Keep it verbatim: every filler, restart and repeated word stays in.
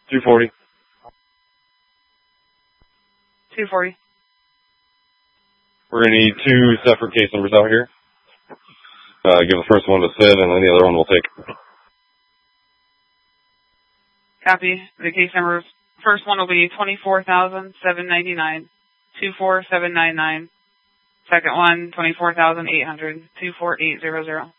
two forty. two forty. We're going to need two separate case numbers out here. Uh, give the first one to Sid, and then the other one we'll take. Copy. The case number, first one will be twenty-four thousand seven hundred ninety-nine, two four seven nine nine. Second one, twenty-four thousand eight hundred, two four eight zero zero.